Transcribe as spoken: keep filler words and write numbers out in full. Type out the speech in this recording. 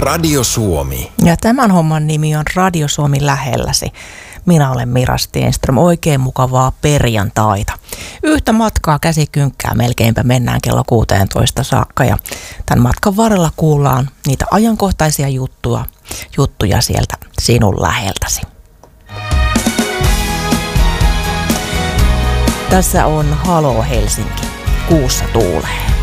Radio Suomi. Ja tämän homman nimi on Radio Suomi lähelläsi. Minä olen Mira Stenström. Oikein mukavaa perjantaita. Yhtä matkaa käsikynkkää melkeinpä mennään kello kuusitoista saakka. Ja tämän matkan varrella kuullaan niitä ajankohtaisia juttuja, juttuja sieltä sinun läheltäsi. Tässä on Halo Helsinki. Kuussa tuulee.